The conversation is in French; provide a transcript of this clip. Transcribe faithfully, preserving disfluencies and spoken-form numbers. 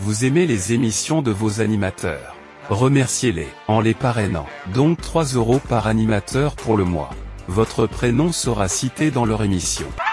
Vous aimez les émissions de vos animateurs? Remerciez-les, en les parrainant. Donc trois euros par animateur pour le mois. Votre prénom sera cité dans leur émission.